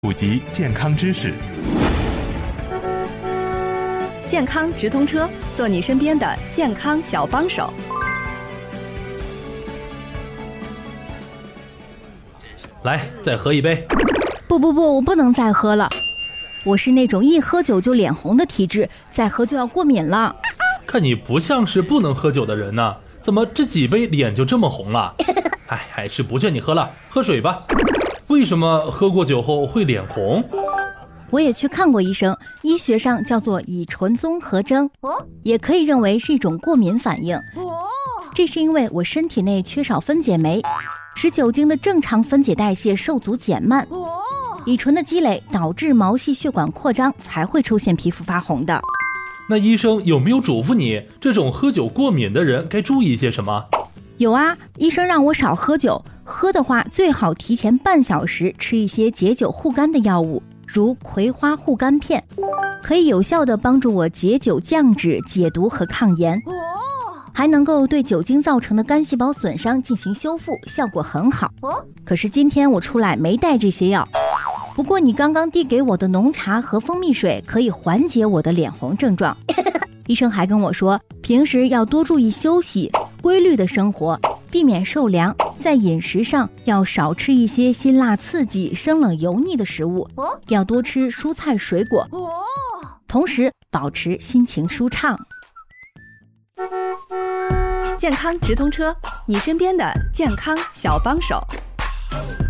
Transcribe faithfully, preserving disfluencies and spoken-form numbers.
普及健康知识， 健康直通车，做你身边的健康小帮手。 来，再喝一杯。 不不不，我不能再喝了。我是那种一喝酒就脸红的体质，再喝就要过敏了。 看你不像是不能喝酒的人呢，怎么这几杯脸就这么红了？哎，还是不劝你喝了，喝水吧。为什么喝过酒后会脸红？ 我也去看过医生，医学上叫做乙醇综合征，也可以认为是一种过敏反应。这是因为我身体内缺少分解酶，使酒精的正常分解代谢受阻减慢，乙醇的积累导致毛细血管扩张，才会出现皮肤发红的。 那医生有没有嘱咐你，这种喝酒过敏的人该注意些什么？ 有啊，医生让我少喝酒，喝的话最好提前半小时吃一些解酒护肝的药物，如葵花护肝片，可以有效地帮助我解酒降脂、解毒和抗炎，还能够对酒精造成的肝细胞损伤进行修复，效果很好。可是今天我出来没带这些药，不过你刚刚递给我的浓茶和蜂蜜水可以缓解我的脸红症状。医生还跟我说，平时要多注意休息，规律的生活，避免受凉，在饮食上要少吃一些辛辣刺激、生冷油腻的食物，要多吃蔬菜水果，同时保持心情舒畅。 健康直通车，你身边的健康小帮手。